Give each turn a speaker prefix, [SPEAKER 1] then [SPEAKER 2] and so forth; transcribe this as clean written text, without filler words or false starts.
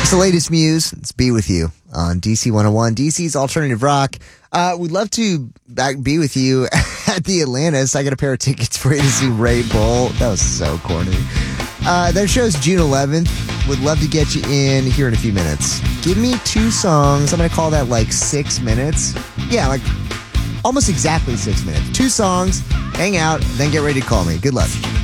[SPEAKER 1] It's the latest Muse. It's Be With You on DC 101, DC's Alternative Rock. We'd love to be with you at the Atlantis. I got a pair of tickets for you to see Ray Bull. That was so corny. That show's June 11th. Would love to get you in here in a few minutes. Give me 2 songs. I'm going to call that like 6 minutes. Yeah, like almost exactly 6 minutes. 2 songs, hang out, then get ready to call me. Good luck.